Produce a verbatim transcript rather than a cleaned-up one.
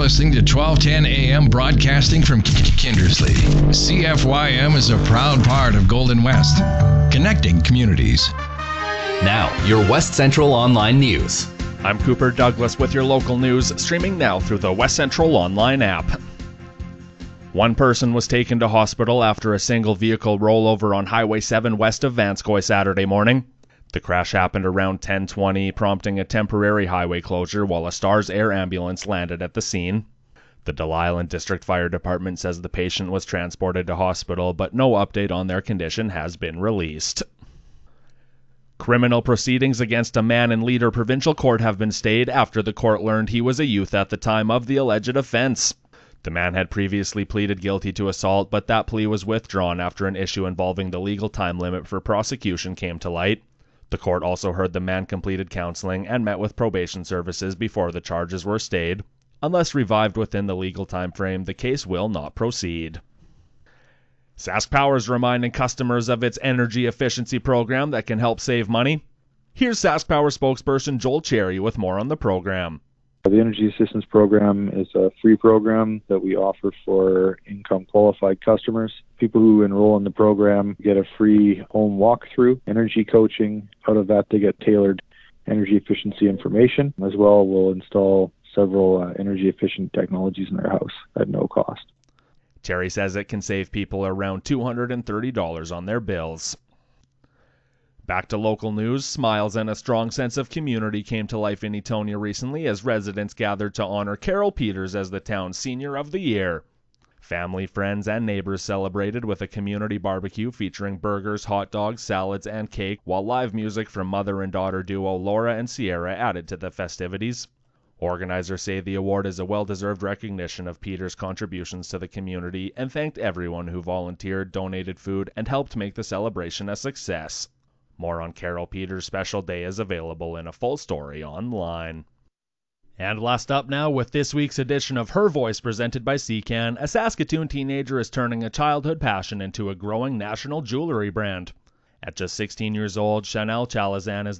listening to twelve ten A M broadcasting from Kindersley. C F Y M is a proud part of Golden West, connecting communities. Now, your West Central Online News. I'm Cooper Douglas with your local news, streaming now through the West Central Online app. One person was taken to hospital after a single vehicle rollover on Highway seven west of Vanscoy Saturday morning. The crash happened around ten twenty, prompting a temporary highway closure while a Stars Air ambulance landed at the scene. The Delisle District Fire Department says the patient was transported to hospital, but no update on their condition has been released. Criminal proceedings against a man in Leader Provincial Court have been stayed after the court learned he was a youth at the time of the alleged offense. The man had previously pleaded guilty to assault, but that plea was withdrawn after an issue involving the legal time limit for prosecution came to light. The court also heard the man completed counseling and met with probation services before the charges were stayed. Unless revived within the legal time frame, the case will not proceed. Sask Power is reminding customers of its energy efficiency program that can help save money. Here's Sask Power spokesperson Joel Cherry with more on the program. The Energy Assistance Program is a free program that we offer for income-qualified customers. People who enroll in the program get a free home walkthrough, energy coaching. Out of that, they get tailored energy efficiency information. As well, we'll install several uh, energy-efficient technologies in their house at no cost. Terry says it can save people around two hundred thirty dollars on their bills. Back to local news, smiles and a strong sense of community came to life in Etonia recently as residents gathered to honor Carol Peters as the town's Senior of the Year. Family, friends, and neighbors celebrated with a community barbecue featuring burgers, hot dogs, salads, and cake, while live music from mother and daughter duo Laura and Sierra added to the festivities. Organizers say the award is a well-deserved recognition of Peters' contributions to the community and thanked everyone who volunteered, donated food, and helped make the celebration a success. More on Carol Peters' special day is available in a full story online. And last up now with this week's edition of Her Voice presented by C C A N, a Saskatoon teenager is turning a childhood passion into a growing national jewelry brand. At just sixteen years old, Chanel Chalazan is